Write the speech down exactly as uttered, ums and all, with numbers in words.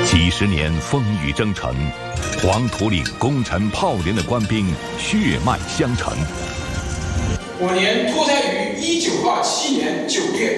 几十年风雨征程，黄土岭攻城炮连的官兵血脉相承。 我年脱胎于一九二七年九月。